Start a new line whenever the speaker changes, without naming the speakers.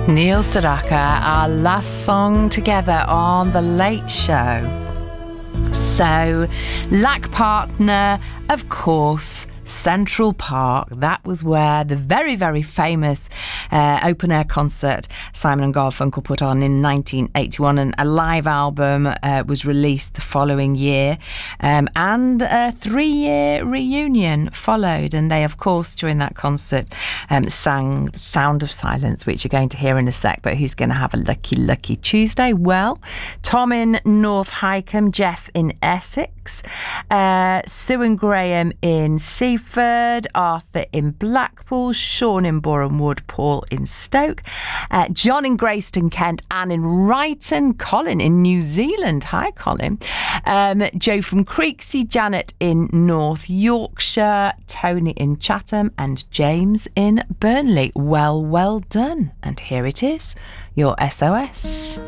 Neil Sedaka, our last song together on The Late Show. So, lack partner, of course, Central Park. That was where the very, very famous open-air concert Simon and Garfunkel put on in 1981, and a live album was released the following year, and a 3-year reunion followed. And they, of course, during that concert sang Sound of Silence, which you're going to hear in a sec. But who's going to have a lucky, lucky Tuesday? Well, Tom in North Hykeham, Jeff in Essex, Sue and Graham in Seaford, Arthur in Blackpool, Sean in Boreham Wood, Paul in Stoke, John in Greyston, Kent, Anne in Ryton, Colin in New Zealand. Hi, Colin. Joe from Creeksy, Janet in North Yorkshire, Tony in Chatham, and James in Burnley. Well done. And here it is, your SOS.